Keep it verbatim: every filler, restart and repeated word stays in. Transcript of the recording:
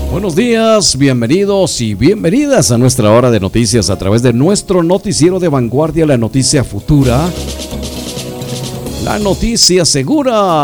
Buenos días, bienvenidos y bienvenidas a nuestra hora de noticias a través de nuestro noticiero de vanguardia, la noticia futura, la noticia segura.